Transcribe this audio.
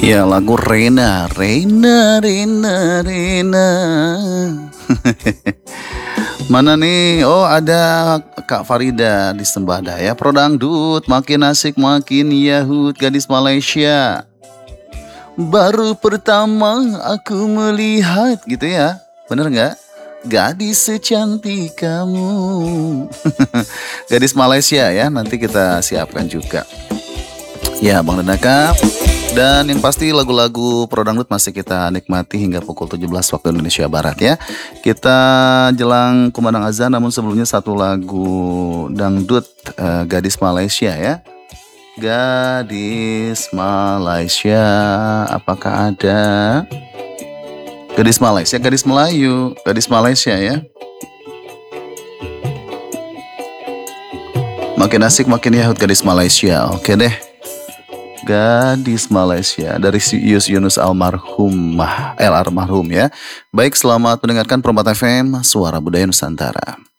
Ya lagu Rena, Rena, Rena, Rena. Mana nih? Oh ada Kak Farida di Sembada ya. Pro dangdut makin asik makin yahut gadis Malaysia. Baru pertama aku melihat gitu ya. Bener nggak? Gadis secantik kamu. Gadis Malaysia ya. Nanti kita siapkan juga. Ya Bang Denaka. Dan yang pasti lagu-lagu Pro Dangdut masih kita nikmati hingga pukul 17 waktu Indonesia Barat ya. Kita jelang kumandang azan, namun sebelumnya satu lagu dangdut Gadis Malaysia ya. Gadis Malaysia, apakah ada? Gadis Malaysia, gadis Melayu, gadis Malaysia ya. Makin asik makin yahut gadis Malaysia. Oke deh. Gadis Malaysia dari Yunus almarhum ya. Baik, selamat mendengarkan Permata FM, Suara Budaya Nusantara.